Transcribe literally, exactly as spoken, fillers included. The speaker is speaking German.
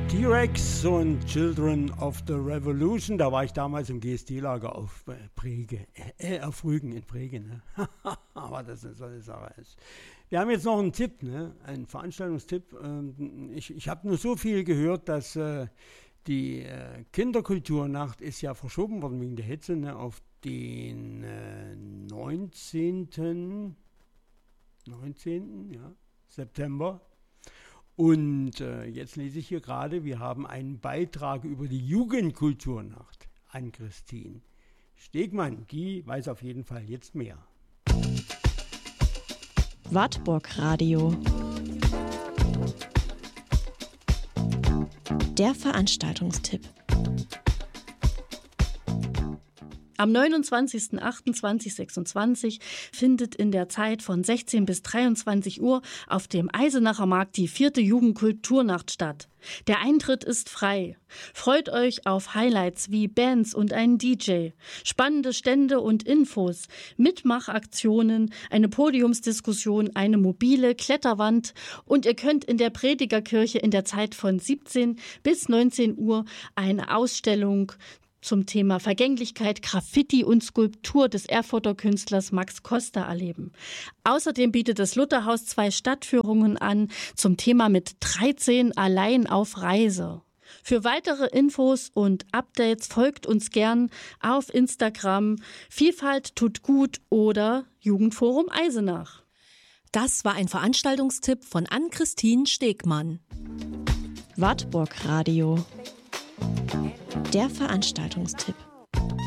T-Rex und Children of the Revolution. Da war ich damals im G S D-Lager auf Brege, äh, auf Rügen in Brege. Ne? Aber das ist so eine Sache. Wir haben jetzt noch einen Tipp, ne? Einen Veranstaltungstipp. Ich, ich habe nur so viel gehört, dass äh, die äh, Kinderkulturnacht ist ja verschoben worden wegen der Hitze, ne? Auf den äh, neunzehnten ja, September. Und äh, jetzt lese ich hier gerade, wir haben einen Beitrag über die Jugendkulturnacht an Christine Stegmann. Die weiß auf jeden Fall jetzt mehr. Wartburg Radio. Der Veranstaltungstipp. Am neunundzwanzigsten achten zweitausendsechsundzwanzig findet in der Zeit von sechzehn bis dreiundzwanzig Uhr auf dem Eisenacher Markt die vierte Jugendkulturnacht statt. Der Eintritt ist frei. Freut euch auf Highlights wie Bands und einen D J, spannende Stände und Infos, Mitmachaktionen, eine Podiumsdiskussion, eine mobile Kletterwand und ihr könnt in der Predigerkirche in der Zeit von siebzehn bis neunzehn Uhr eine Ausstellung zum Thema Vergänglichkeit, Graffiti und Skulptur des Erfurter Künstlers Max Costa erleben. Außerdem bietet das Lutherhaus zwei Stadtführungen an zum Thema mit dreizehn allein auf Reise. Für weitere Infos und Updates folgt uns gern auf Instagram Vielfalt tut gut oder Jugendforum Eisenach. Das war ein Veranstaltungstipp von Ann-Christine Stegmann. Wartburg Radio. Der Veranstaltungstipp.